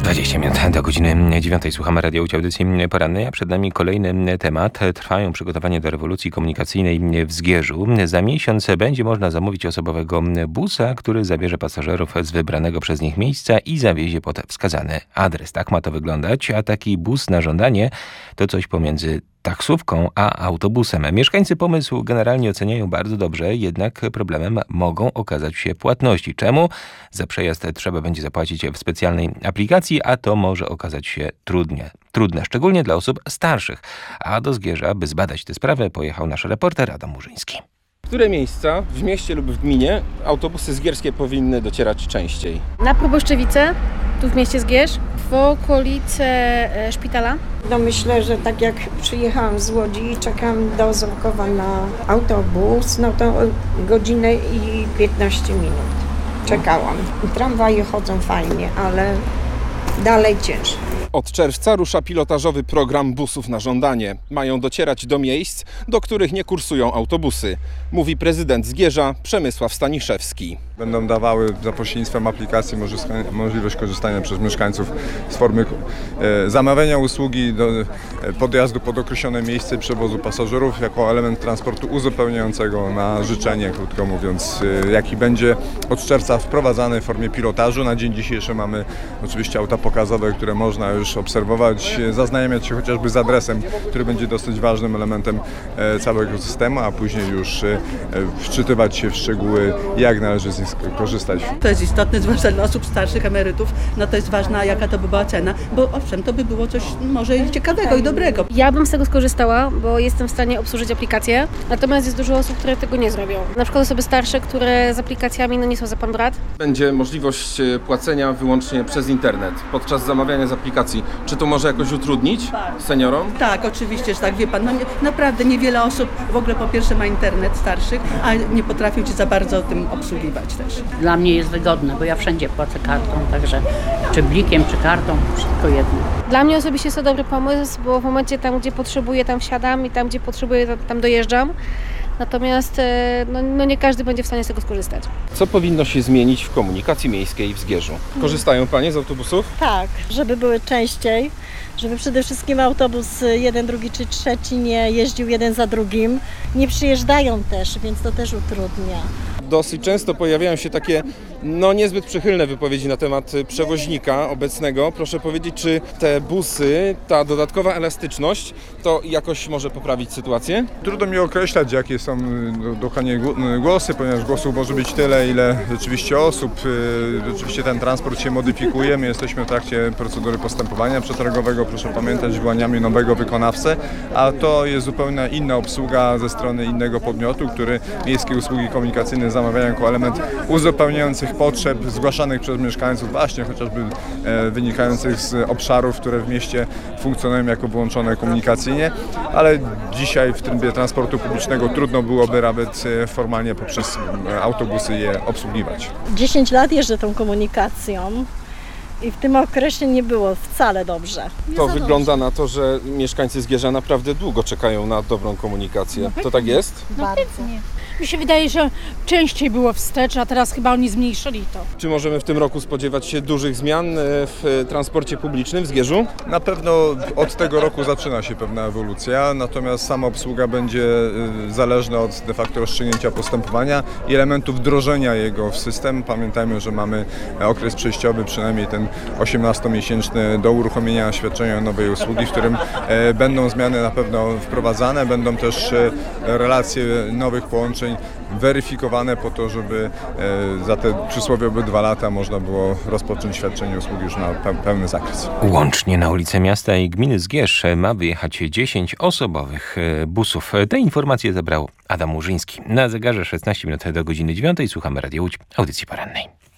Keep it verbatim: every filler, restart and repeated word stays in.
dwadzieścia minut do godziny dziewiątej. Słuchamy Radia Łódź, audycji porannej, a przed nami kolejny temat. Trwają przygotowania do rewolucji komunikacyjnej w Zgierzu. Za miesiąc będzie można zamówić osobowego busa, który zabierze pasażerów z wybranego przez nich miejsca i zawiezie pod wskazany adres. Tak ma to wyglądać, a taki bus na żądanie to coś pomiędzy taksówką a autobusem. Mieszkańcy pomysł generalnie oceniają bardzo dobrze, jednak problemem mogą okazać się płatności. Czemu? Za przejazd trzeba będzie zapłacić w specjalnej aplikacji, a to może okazać się trudnie. Trudne, szczególnie dla osób starszych. A do Zgierza, by zbadać tę sprawę, pojechał nasz reporter Adam Murzyński. W które miejsca w mieście lub w gminie autobusy zgierskie powinny docierać częściej? Na Proboszczewice, tu w mieście Zgierz, w okolice e, szpitala. No myślę, że tak jak przyjechałam z Łodzi i czekam do Ząbkowa na autobus, no to godzinę i piętnaście minut czekałam. Tramwaje chodzą fajnie, ale dalej ciężej. Od czerwca rusza pilotażowy program busów na żądanie. Mają docierać do miejsc, do których nie kursują autobusy, mówi prezydent Zgierza Przemysław Staniszewski. Będą dawały za pośrednictwem aplikacji możliwość korzystania przez mieszkańców z formy e, zamawiania usługi do e, podjazdu pod określone miejsce przewozu pasażerów jako element transportu uzupełniającego na życzenie, krótko mówiąc, e, jaki będzie od czerwca wprowadzany w formie pilotażu. Na dzień dzisiejszy mamy oczywiście auta pokazowe, które można już obserwować, e, zaznajamiać się chociażby z adresem, który będzie dosyć ważnym elementem e, całego systemu, a później już e, wczytywać się w szczegóły, jak należy z nich korzystać. To jest istotne, zwłaszcza dla osób starszych, emerytów, no to jest ważna, jaka to by była cena, bo owszem, to by było coś może i ciekawego i dobrego. Ja bym z tego skorzystała, bo jestem w stanie obsłużyć aplikację, natomiast jest dużo osób, które tego nie zrobią. Na przykład osoby starsze, które z aplikacjami no nie są za pan brat. Będzie możliwość płacenia wyłącznie przez internet podczas zamawiania z aplikacji. Czy to może jakoś utrudnić seniorom? Tak, oczywiście, że tak, wie pan, no nie, naprawdę niewiele osób w ogóle po pierwsze ma internet starszych, a nie potrafią ci za bardzo tym obsługiwać też. Dla mnie jest wygodne, bo ja wszędzie płacę kartą, także czy blikiem, czy kartą, wszystko jedno. Dla mnie osobiście jest to dobry pomysł, bo w momencie tam, gdzie potrzebuję, tam wsiadam i tam, gdzie potrzebuję, tam dojeżdżam. Natomiast no, no nie każdy będzie w stanie z tego skorzystać. Co powinno się zmienić w komunikacji miejskiej w Zgierzu? Korzystają panie z autobusów? Tak, żeby były częściej, żeby przede wszystkim autobus jeden, drugi czy trzeci nie jeździł jeden za drugim. Nie przyjeżdżają też, więc to też utrudnia. Dosyć często pojawiają się takie no niezbyt przychylne wypowiedzi na temat przewoźnika obecnego. Proszę powiedzieć, czy te busy, ta dodatkowa elastyczność, to jakoś może poprawić sytuację? Trudno mi określać, jakie są dokładnie głosy, ponieważ głosów może być tyle, ile rzeczywiście osób. Rzeczywiście ten transport się modyfikuje. My jesteśmy w trakcie procedury postępowania przetargowego. Proszę pamiętać, wyłaniamy nowego wykonawcę, a to jest zupełnie inna obsługa ze strony innego podmiotu, który miejskie usługi komunikacyjne zamawiają jako element uzupełniających potrzeb zgłaszanych przez mieszkańców, właśnie chociażby e, wynikających z obszarów, które w mieście funkcjonują jako wyłączone komunikacyjnie, ale dzisiaj w trybie transportu publicznego trudno byłoby nawet formalnie poprzez autobusy je obsługiwać. dziesięć lat jeżdżę tą komunikacją i w tym okresie nie było wcale dobrze. To wygląda na to, że mieszkańcy Zgierza naprawdę długo czekają na dobrą komunikację. To tak jest? Bardzo. Mi się wydaje, że częściej było wstecz, a teraz chyba oni zmniejszyli to. Czy możemy w tym roku spodziewać się dużych zmian w transporcie publicznym w Zgierzu? Na pewno od tego roku zaczyna się pewna ewolucja, natomiast sama obsługa będzie zależna od de facto rozstrzygnięcia postępowania i elementów wdrożenia jego w system. Pamiętajmy, że mamy okres przejściowy, przynajmniej ten osiemnastomiesięczny do uruchomienia świadczenia nowej usługi, w którym będą zmiany na pewno wprowadzane, będą też relacje nowych połączeń weryfikowane po to, żeby za te przysłowiowe dwa lata można było rozpocząć świadczenie usługi już na pełny zakres. Łącznie na ulice miasta i gminy Zgierz ma wyjechać dziesięć osobowych busów. Te informacje zebrał Adam Murzyński. Na zegarze szesnaście minut do godziny dziewiątej. Słuchamy Radio Łódź, audycji porannej.